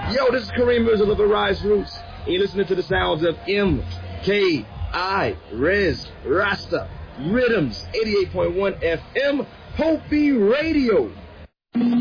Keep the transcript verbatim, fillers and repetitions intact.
Yo, this is Kareem Mirza of the Rise Roots, and you're listening to the sounds of M K I, Rez, Rasta, Rhythms, eighty-eight point one F M, Hopi Radio.